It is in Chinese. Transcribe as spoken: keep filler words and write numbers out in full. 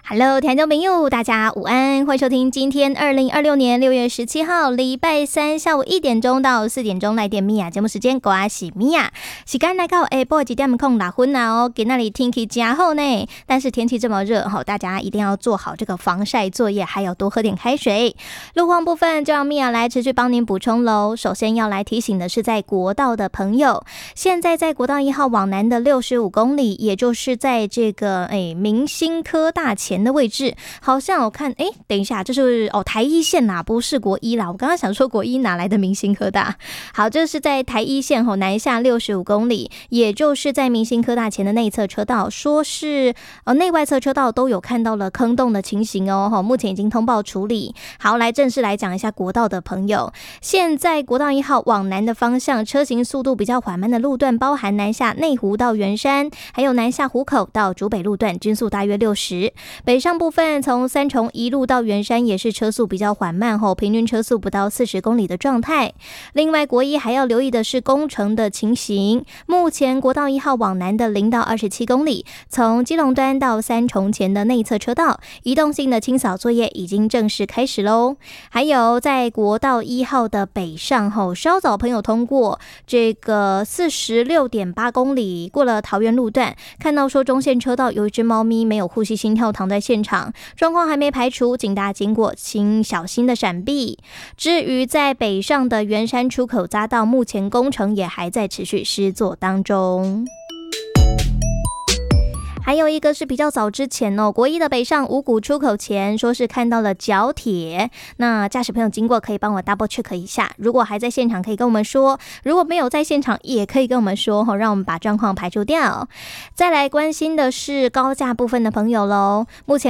Hello， 听众朋友，大家午安，欢迎收听今天二零二六年六月十七号礼拜三下午一点钟到四点钟来点米娅节目时间，我是米娅。时间来到下晡一点空六分啦哦，今天里天气真好呢，但是天气这么热哈，大家一定要做好这个防晒作业，还有多喝点开水。路况部分就让米娅来持续帮您补充喽。首先要来提醒的是，在国道的朋友，现在在国道一号往南的六十五公里，也就是在这个哎明新科大前的位置，好像我看，哎，等一下，这是哦台一线啦，不是国一啦。我刚刚想说国一哪来的明新科大？好，这是在台一线吼南下六十五公里，也就是在明新科大前的内侧车道，说是呃内外侧车道都有看到了坑洞的情形哦，吼，目前已经通报处理。好，来正式来讲一下国道的朋友，现在国道一号往南的方向，车行速度比较缓慢的路段，包含南下内湖到圆山，还有南下湖口到竹北路段，均速大约六十。北上部分从三重一路到圆山也是车速比较缓慢后，平均车速不到四十公里的状态。另外国一还要留意的是工程的情形，目前国道一号往南的零到二十七公里，从基隆端到三重前的内侧车道，移动性的清扫作业已经正式开始喽。还有在国道一号的北上后，稍早朋友通过这个四十六点八公里，过了桃园路段，看到说中线车道有一只猫咪没有呼吸心跳躺在现场，状况还没排除，请大家经过请小心的闪避。至于在北上的圆山出口匝道，目前工程也还在持续施作当中。还有一个是比较早之前哦，国一的北上五股出口前，说是看到了角铁，那驾驶朋友经过可以帮我 double check 一下，如果还在现场可以跟我们说，如果没有在现场也可以跟我们说，让我们把状况排除掉。再来关心的是高架部分的朋友咯，目前